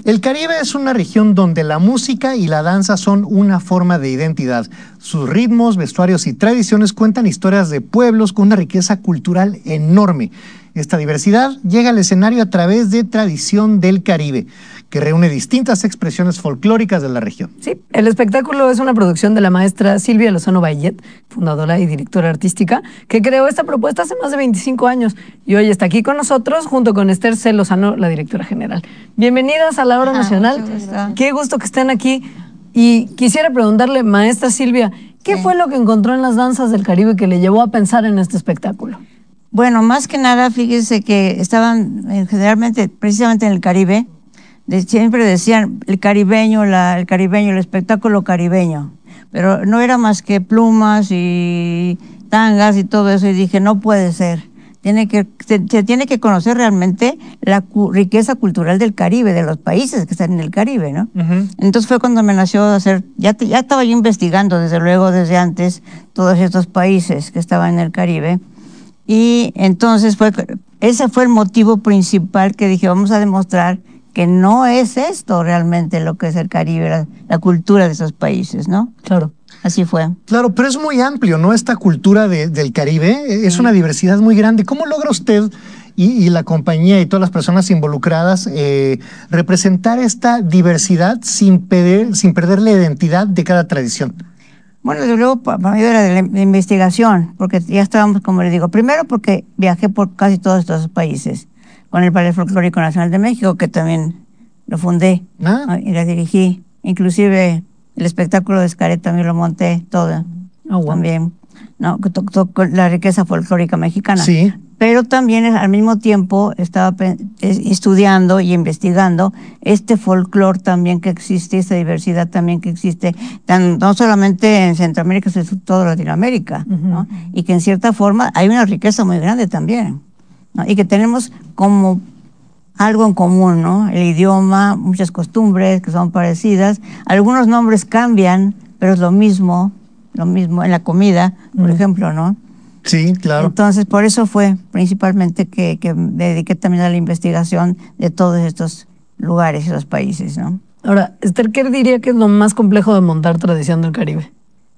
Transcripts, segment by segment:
El Caribe es una región donde la música y la danza son una forma de identidad. Sus ritmos, vestuarios y tradiciones cuentan historias de pueblos con una riqueza cultural enorme. Esta diversidad llega al escenario a través de Tradición del Caribe, que reúne distintas expresiones folclóricas de la región. Sí, el espectáculo es una producción de la maestra Silvia Lozano Bayet, fundadora y directora artística, que creó esta propuesta hace más de 25 años y hoy está aquí con nosotros junto con Esther C. Lozano, la directora general. Bienvenidas a la Hora Nacional. Qué gusto que estén aquí. Y quisiera preguntarle, maestra Silvia, ¿qué fue lo que encontró en las danzas del Caribe que le llevó a pensar en este espectáculo? Bueno, más que nada, fíjese que estaban generalmente, precisamente en el Caribe, siempre decían el caribeño, el espectáculo caribeño, pero no era más que plumas y tangas y todo eso, y dije, no puede ser, se tiene que conocer realmente la riqueza cultural del Caribe, de los países que están en el Caribe, ¿no? Entonces fue cuando me nació hacer, ya estaba yo investigando desde luego, desde antes, todos estos países que estaban en el Caribe, y entonces ese fue el motivo principal que dije, vamos a demostrar que no es esto realmente lo que es el Caribe, la cultura de esos países, ¿no? Claro. Así fue. Claro, pero es muy amplio, ¿no? Esta cultura del Caribe es una diversidad muy grande. ¿Cómo logra usted y la compañía y todas las personas involucradas representar esta diversidad sin perder la identidad de cada tradición? Bueno, desde luego, para mí era de la investigación, porque ya estábamos, como le digo, primero porque viajé por casi todos estos países, con el Ballet Folclórico Nacional de México, que también lo fundé y la dirigí. Inclusive el espectáculo de Xcaret también lo monté todo. También, ¿no? Con la riqueza folclórica mexicana. Sí. Pero también al mismo tiempo estaba estudiando y investigando este folclore también que existe, esta diversidad también que existe, no solamente en Centroamérica, sino en toda Latinoamérica, ¿no? Y que en cierta forma hay una riqueza muy grande también, ¿no? Y que tenemos como algo en común, ¿no? El idioma, muchas costumbres que son parecidas, algunos nombres cambian, pero es lo mismo en la comida, por ejemplo, ¿no? Sí, claro. Entonces, por eso fue principalmente que me dediqué también a la investigación de todos estos lugares y los países, ¿no? Ahora, Esther, ¿qué diría que es lo más complejo de montar Tradición del Caribe?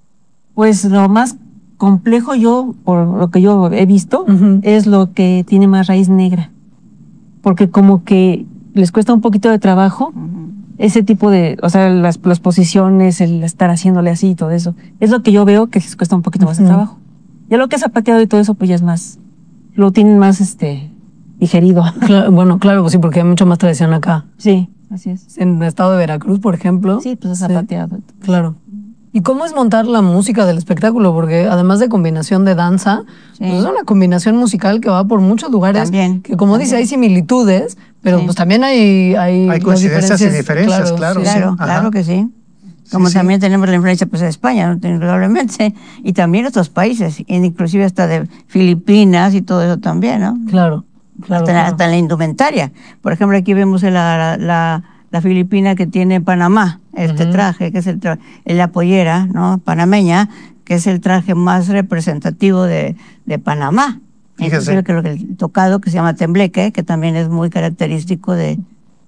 Pues lo más complejo, por lo que yo he visto, es lo que tiene más raíz negra. Porque como que les cuesta un poquito de trabajo ese tipo de, o sea, las posiciones, el estar haciéndole así y todo eso. Es lo que yo veo que les cuesta un poquito más de trabajo. Ya lo que es zapateado y todo eso, pues ya es más, lo tienen más digerido. Bueno, claro, pues sí, porque hay mucha más tradición acá. Sí, así es. En el estado de Veracruz, por ejemplo. Sí, pues es zapateado. Claro. ¿Y cómo es montar la música del espectáculo? Porque además de combinación de danza, pues es una combinación musical que va por muchos lugares. También, que como dice, hay similitudes, pero pues también hay coincidencias y diferencias, claro. Claro que sí. Como también tenemos la influencia pues de España, ¿no? Indudablemente, y también otros países, inclusive hasta de Filipinas y todo eso también, ¿no? Claro. Hasta en la indumentaria. Por ejemplo, aquí vemos la filipina que tiene Panamá, este traje, que es la pollera, ¿no? Panameña, que es el traje más representativo de Panamá. Fíjese. El tocado, que se llama tembleque, que también es muy característico de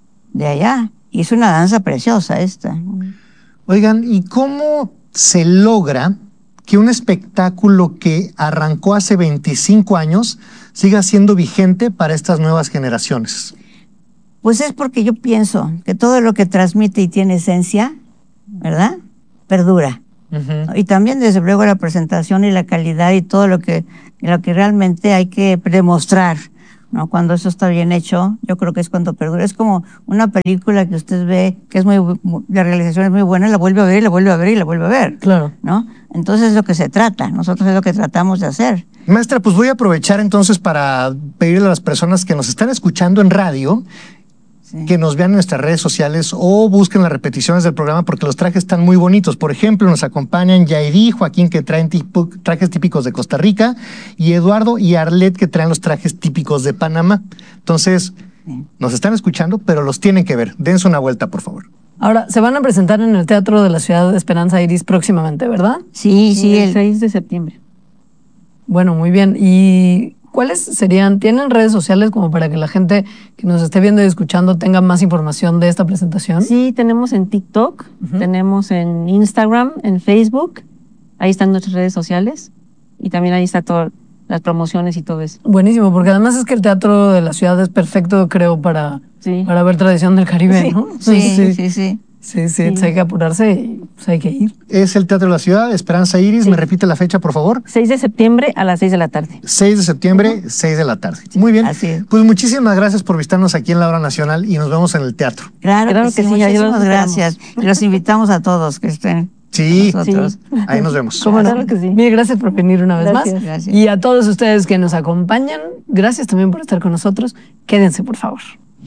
allá. Y es una danza preciosa esta. Oigan, ¿y cómo se logra que un espectáculo que arrancó hace 25 años siga siendo vigente para estas nuevas generaciones? Pues es porque yo pienso que todo lo que transmite y tiene esencia, ¿verdad?, perdura. Y también, desde luego, la presentación y la calidad y todo lo que realmente hay que demostrar, ¿no? Cuando eso está bien hecho, yo creo que es cuando perdura. Es como una película que usted ve, que es la realización es muy buena, la vuelve a ver, y la vuelve a ver, y la vuelve a ver. Claro. ¿No? Entonces es lo que se trata. Nosotros es lo que tratamos de hacer. Maestra, pues voy a aprovechar entonces para pedirle a las personas que nos están escuchando en radio que nos vean en nuestras redes sociales o busquen las repeticiones del programa porque los trajes están muy bonitos. Por ejemplo, nos acompañan Yairi, Joaquín, que traen trajes típicos de Costa Rica, y Eduardo y Arlet, que traen los trajes típicos de Panamá. Entonces, nos están escuchando, pero los tienen que ver. Dense una vuelta, por favor. Ahora, se van a presentar en el Teatro de la Ciudad de Esperanza Iris próximamente, ¿verdad? Sí, el 6 de septiembre. Bueno, muy bien. ¿Y ¿cuáles serían? ¿Tienen redes sociales como para que la gente que nos esté viendo y escuchando tenga más información de esta presentación? Sí, tenemos en TikTok, tenemos en Instagram, en Facebook, ahí están nuestras redes sociales y también ahí está todas las promociones y todo eso. Buenísimo, porque además es que el teatro de la ciudad es perfecto, creo, para ver tradición del Caribe, ¿no? Sí. Sí, entonces hay que apurarse y pues hay que ir. Es el Teatro de la Ciudad, Esperanza Iris. ¿Me repite la fecha, por favor? 6 de septiembre a las 6 de la tarde. 6 de septiembre, 6 de la tarde. Muy bien. Así es. Pues muchísimas gracias por visitarnos aquí en la Hora Nacional y nos vemos en el teatro. Claro que sí, muchísimas los gracias. Los invitamos a todos que estén Sí, con nosotros. ahí nos vemos. ¿Cómo no? Claro que sí. Mil gracias por venir una vez Gracias. más. Gracias. Y a todos ustedes que nos acompañan, gracias también por estar con nosotros. Quédense, por favor.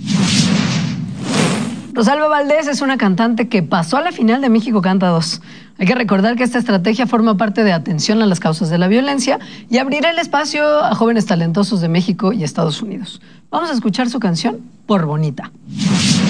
Rosalba Valdés es una cantante que pasó a la final de México Canta 2. Hay que recordar que esta estrategia forma parte de atención a las causas de la violencia y abrirá el espacio a jóvenes talentosos de México y Estados Unidos. Vamos a escuchar su canción, Por Bonita.